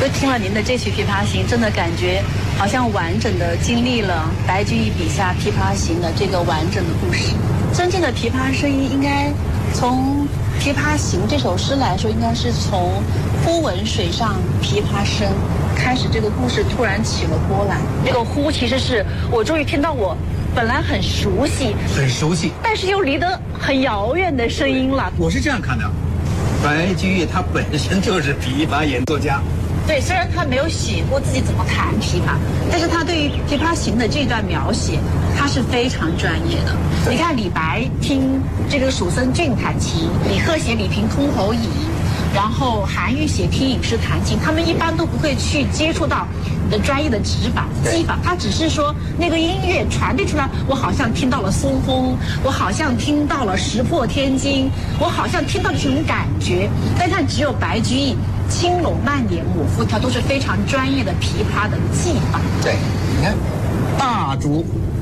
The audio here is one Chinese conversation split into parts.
就听了您的这曲《琵琶行》，真的感觉好像完整的经历了白居易笔下《琵琶行》的这个完整的故事。真正的琵琶声音，应该从《琵琶行》这首诗来说，应该是从“忽闻水上琵琶声”开始，这个故事突然起了波澜。这个“忽”其实是我终于听到我本来很熟悉，但是又离得很遥远的声音了。 我是这样看的，白居易他本身就是琵琶演奏家。 对，虽然他没有写过自己怎么弹琵琶，但是他对于《琵琶行》的这段描写，他是非常专业的。你看李白听这个蜀僧俊弹琴，李贺写李瓶箜篌引，然后韩愈写听隐士弹琴，他们一般都不会去接触到你的专业的指法、技法，他只是说那个音乐传递出来，我好像听到了松风，我好像听到了石破天惊，我好像听到了这种感觉。但他只有白居易轻拢慢点抹复调都是非常专业的琵琶的技法。 对，你看，大竹，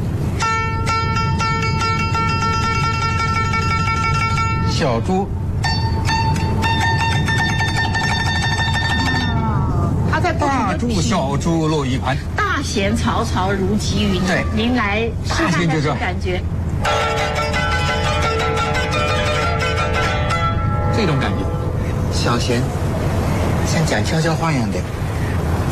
小竹， 他在大竹小竹落一盘， 大弦嘈嘈如急云。 对， 您来示范一下这种感觉。 这种感觉，小弦像讲悄悄话一样的。